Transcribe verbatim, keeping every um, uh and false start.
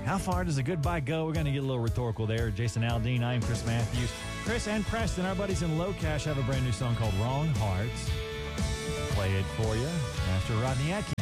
How far does a goodbye go? We're going to get a little rhetorical there. Jason Aldean, I am Chris Matthews. Chris and Preston, our buddies in Low Cash, have a brand new song called Wrong Hearts. Play it for you after Rodney Atkins.